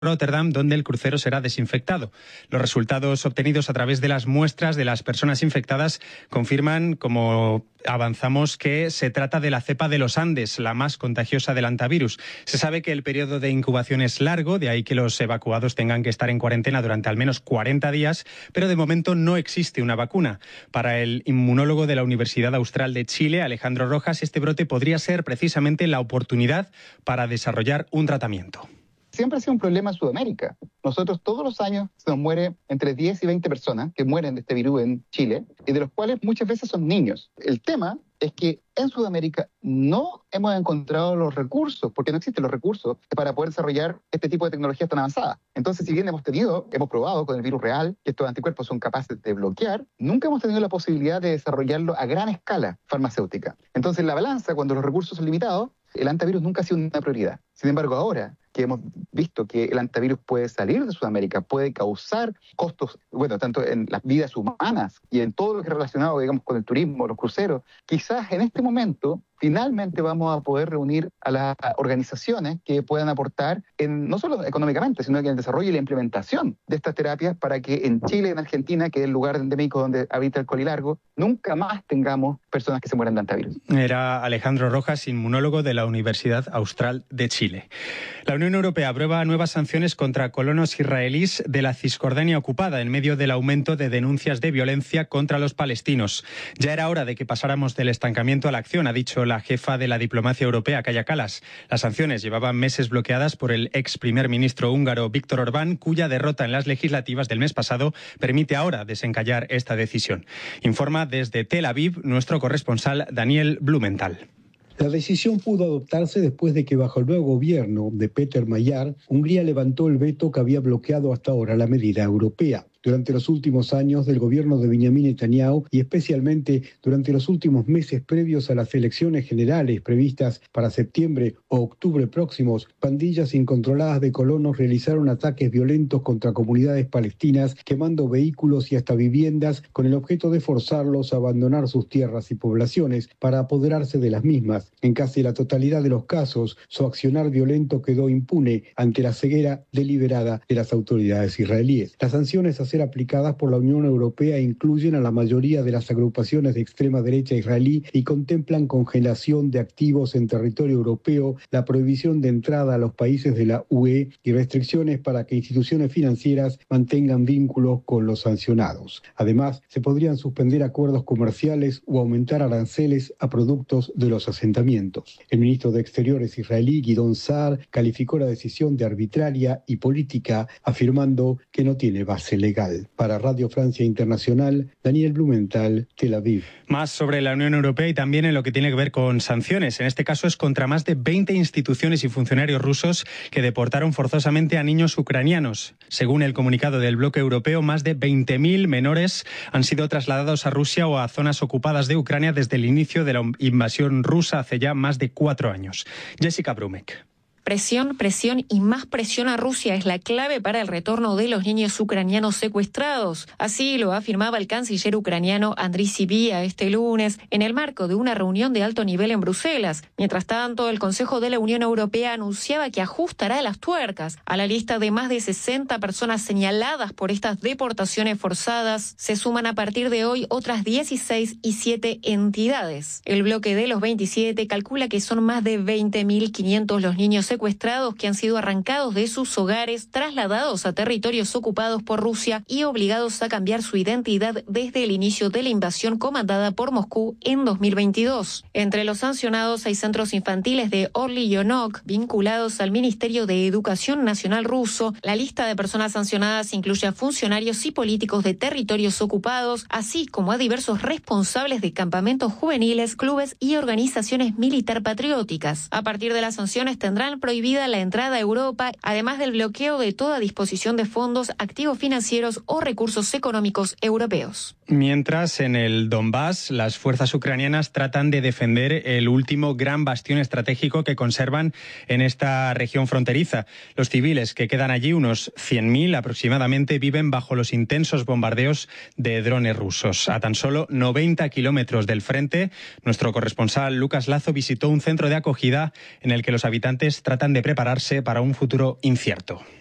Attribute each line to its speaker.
Speaker 1: Rotterdam, donde el crucero será desinfectado. Los resultados obtenidos a través de las muestras de las personas infectadas confirman, como avanzamos, que se trata de la cepa de los Andes, la más contagiosa del hantavirus. Se sabe que el periodo de incubación es largo, de ahí que los evacuados tengan que estar en cuarentena durante al menos 40 días, pero de momento no existe una vacuna. Para el inmunólogo de la Universidad Austral de Chile, Alejandro Rojas, este brote podría ser precisamente la oportunidad para desarrollar un tratamiento.
Speaker 2: Siempre ha sido un problema en Sudamérica. Nosotros todos los años se nos muere entre 10 y 20 personas que mueren de este virus en Chile, y de los cuales muchas veces son niños. El tema es que en Sudamérica no hemos encontrado los recursos, porque no existen los recursos para poder desarrollar este tipo de tecnologías tan avanzadas. Entonces, si bien hemos probado con el virus real que estos anticuerpos son capaces de bloquear, nunca hemos tenido la posibilidad de desarrollarlo a gran escala farmacéutica. Entonces, en la balanza, cuando los recursos son limitados, el antivirus nunca ha sido una prioridad. Sin embargo, ahora que hemos visto que el antivirus puede salir de Sudamérica, puede causar costos, tanto en las vidas humanas y en todo lo que es relacionado, con el turismo, los cruceros, quizás en este momento finalmente vamos a poder reunir a las organizaciones que puedan aportar, no solo económicamente, sino que en el desarrollo y la implementación de estas terapias para que en Chile y en Argentina, que es el lugar endémico donde habita el colilargo, nunca más tengamos personas que se mueran de antivirus.
Speaker 1: Era Alejandro Rojas, inmunólogo de la Universidad Austral de Chile. La Unión Europea aprueba nuevas sanciones contra colonos israelíes de la Cisjordania ocupada en medio del aumento de denuncias de violencia contra los palestinos. Ya era hora de que pasáramos del estancamiento a la acción, ha dicho la jefa de la diplomacia europea, Kaja Kallas. Las sanciones llevaban meses bloqueadas por el ex primer ministro húngaro Viktor Orbán, cuya derrota en las legislativas del mes pasado permite ahora desencallar esta decisión. Informa desde Tel Aviv nuestro corresponsal Daniel Blumenthal.
Speaker 3: La decisión pudo adoptarse después de que bajo el nuevo gobierno de Péter Magyar, Hungría levantó el veto que había bloqueado hasta ahora la medida europea. Durante los últimos años del gobierno de Benjamin Netanyahu y especialmente durante los últimos meses previos a las elecciones generales previstas para septiembre o octubre próximos, pandillas incontroladas de colonos realizaron ataques violentos contra comunidades palestinas, quemando vehículos y hasta viviendas con el objeto de forzarlos a abandonar sus tierras y poblaciones para apoderarse de las mismas. En casi la totalidad de los casos, su accionar violento quedó impune ante la ceguera deliberada de las autoridades israelíes. Las sanciones a ser aplicadas por la Unión Europea incluyen a la mayoría de las agrupaciones de extrema derecha israelí y contemplan congelación de activos en territorio europeo, la prohibición de entrada a los países de la UE y restricciones para que instituciones financieras mantengan vínculos con los sancionados. Además, se podrían suspender acuerdos comerciales o aumentar aranceles a productos de los asentamientos. El ministro de Exteriores israelí, Gideon Saar, calificó la decisión de arbitraria y política, afirmando que no tiene base legal. Para Radio Francia Internacional, Daniel Blumenthal, Tel Aviv.
Speaker 1: Más sobre la Unión Europea y también en lo que tiene que ver con sanciones. En este caso es contra más de 20 instituciones y funcionarios rusos que deportaron forzosamente a niños ucranianos. Según el comunicado del bloque europeo, más de 20.000 menores han sido trasladados a Rusia o a zonas ocupadas de Ucrania desde el inicio de la invasión rusa hace ya más de 4 años. Jessica Brumek.
Speaker 4: Presión y más presión a Rusia es la clave para el retorno de los niños ucranianos secuestrados. Así lo afirmaba el canciller ucraniano Andriy Sybiha este lunes en el marco de una reunión de alto nivel en Bruselas. Mientras tanto, el Consejo de la Unión Europea anunciaba que ajustará las tuercas a la lista de más de 60 personas señaladas por estas deportaciones forzadas. Se suman a partir de hoy otras 16 y 7 entidades. El bloque de los 27 calcula que son más de 20.500 los niños secuestrados que han sido arrancados de sus hogares, trasladados a territorios ocupados por Rusia y obligados a cambiar su identidad desde el inicio de la invasión comandada por Moscú en 2022. Entre los sancionados hay centros infantiles de Orly y Onok, vinculados al Ministerio de Educación Nacional ruso. La lista de personas sancionadas incluye a funcionarios y políticos de territorios ocupados, así como a diversos responsables de campamentos juveniles, clubes y organizaciones militar patrióticas. A partir de las sanciones tendrán prohibida la entrada a Europa, además del bloqueo de toda disposición de fondos, activos financieros o recursos económicos europeos.
Speaker 1: Mientras, en el Donbass, las fuerzas ucranianas tratan de defender el último gran bastión estratégico que conservan en esta región fronteriza. Los civiles que quedan allí, unos 100.000 aproximadamente, viven bajo los intensos bombardeos de drones rusos. A tan solo 90 kilómetros del frente, nuestro corresponsal Lucas Lazo visitó un centro de acogida en el que los habitantes tratan de prepararse para un futuro incierto.